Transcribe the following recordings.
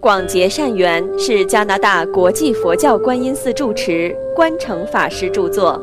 广结善缘是加拿大国际佛教观音寺住持关诚法师著作。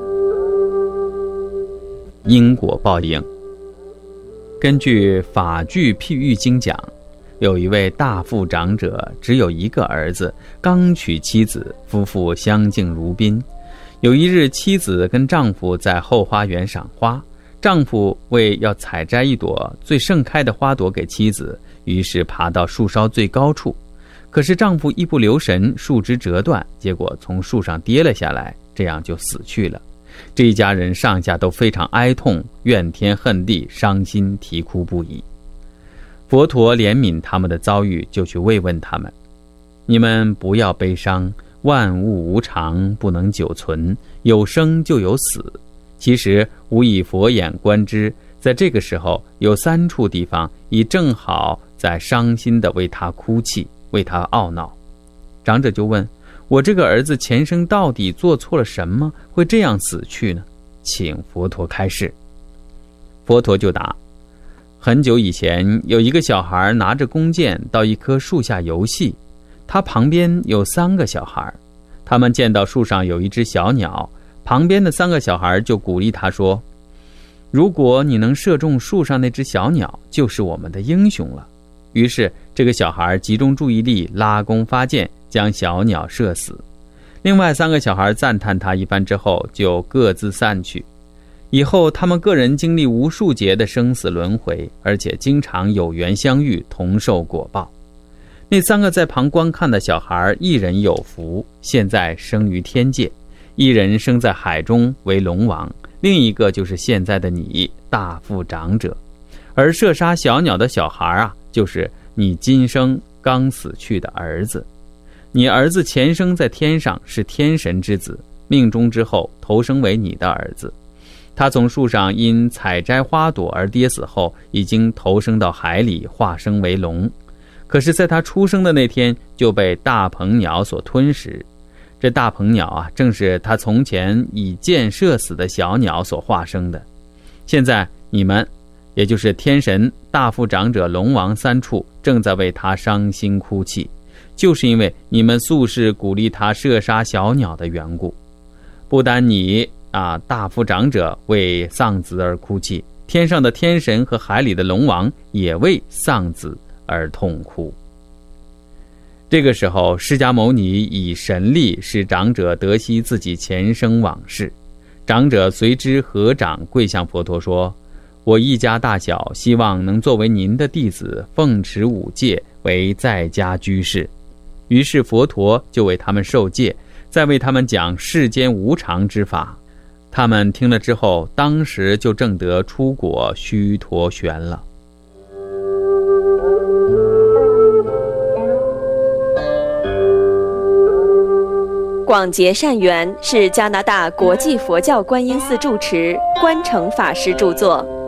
因果报应。根据法句譬喻经讲，有一位大富长者，只有一个儿子，刚娶妻子，夫妇相敬如宾。有一日，妻子跟丈夫在后花园赏花，丈夫为要采摘一朵最盛开的花朵给妻子，于是爬到树梢最高处。可是丈夫一不留神，树枝折断，结果从树上跌了下来，这样就死去了。这一家人上下都非常哀痛，怨天恨地，伤心啼哭不已。佛陀怜悯他们的遭遇，就去慰问他们：你们不要悲伤，万物无常，不能久存，有生就有死。其实吾以佛眼观之，在这个时候有3处地方已正好在伤心地为他哭泣，为他懊恼。长者就问：我这个儿子前生到底做错了什么，会这样死去呢？请佛陀开示。佛陀就答：很久以前，有一个小孩拿着弓箭到一棵树下游戏，他旁边有3个小孩，他们见到树上有一只小鸟，旁边的3个小孩就鼓励他说：如果你能射中树上那只小鸟，就是我们的英雄了。于是这个小孩集中注意力，拉弓发箭，将小鸟射死。另外3个小孩赞叹他一番之后，就各自散去。以后他们个人经历无数劫的生死轮回，而且经常有缘相遇，同受果报。那3个在旁观看的小孩，一人有福，现在生于天界；一人生在海中为龙王，另一个就是现在的你，大富长者。而射杀小鸟的小孩啊，就是你今生刚死去的儿子。你儿子前生在天上是天神之子，命中之后投生为你的儿子。他从树上因采摘花朵而跌死后，已经投生到海里，化生为龙。可是在他出生的那天，就被大鹏鸟所吞食。这大鹏鸟啊，正是他从前以箭射死的小鸟所化生的。现在你们，也就是天神、大富长者、龙王3处，正在为他伤心哭泣，就是因为你们素世鼓励他射杀小鸟的缘故。不单你大富长者为丧子而哭泣，天上的天神和海里的龙王也为丧子而痛哭。这个时候，释迦牟尼以神力使长者得悉自己前生往事。长者随之合掌跪向佛陀说：我一家大小希望能作为您的弟子，奉持5戒，为在家居士。于是佛陀就为他们受戒，再为他们讲世间无常之法。他们听了之后，当时就证得出果须陀洹了。 广结善缘是加拿大国际佛教观音寺住持关诚法师著作。